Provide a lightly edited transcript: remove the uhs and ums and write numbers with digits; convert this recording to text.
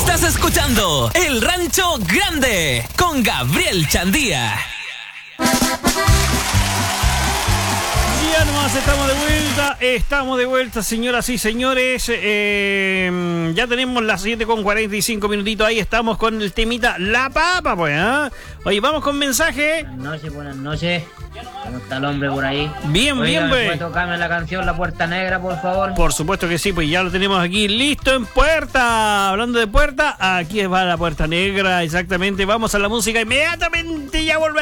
Estás escuchando El Rancho Grande con Gabriel Chandía. Ya nomás estamos de vuelta, señoras y señores. Ya tenemos las 7:45 minutitos. Ahí estamos con el temita La Papa, pues, ¿eh? Oye, vamos con mensaje. Buenas noches. ¿Cómo está el hombre por ahí? Bien, bien, pues. ¿Puede tocarme la canción La Puerta Negra, por favor? Por supuesto que sí, pues ya lo tenemos aquí listo en puerta. Hablando de puerta, aquí va la Puerta Negra, exactamente. Vamos a la música inmediatamente, ya volvemos.